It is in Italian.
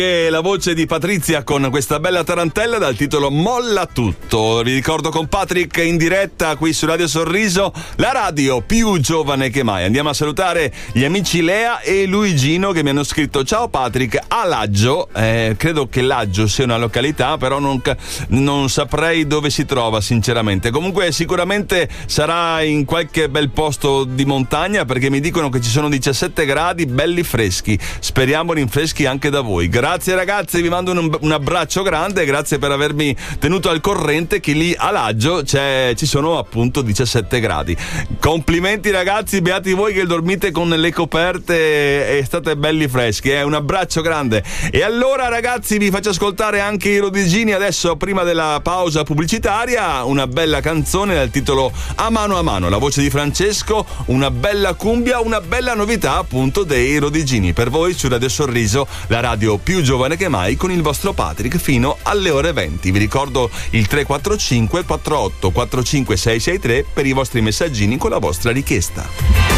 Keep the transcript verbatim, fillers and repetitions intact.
E la voce di Patrizia con questa bella tarantella dal titolo Molla tutto. Vi ricordo con Patrick in diretta qui su Radio Sorriso, la radio più giovane che mai. Andiamo a salutare gli amici Lea e Luigino che mi hanno scritto: ciao Patrick, a Laggio, eh, credo che Laggio sia una località, però non, non saprei dove si trova sinceramente. Comunque sicuramente sarà in qualche bel posto di montagna, perché mi dicono che ci sono diciassette gradi belli freschi. Speriamo rinfreschi anche da voi. Grazie Grazie ragazzi, vi mando un, un abbraccio grande, grazie per avermi tenuto al corrente che lì a Laggio c'è, ci sono appunto diciassette gradi. Complimenti ragazzi, beati voi che dormite con le coperte e state belli freschi, eh? Un abbraccio grande. E allora ragazzi vi faccio ascoltare anche i Rodigini adesso, prima della pausa pubblicitaria, una bella canzone dal titolo A mano a mano, la voce di Francesco, una bella cumbia, una bella novità appunto dei Rodigini per voi su Radio Sorriso, la radio più giovane che mai, con il vostro Patrick fino alle ore venti. Vi ricordo il tre quattro cinque quattro otto quattro cinque sei sei tre per i vostri messaggini con la vostra richiesta.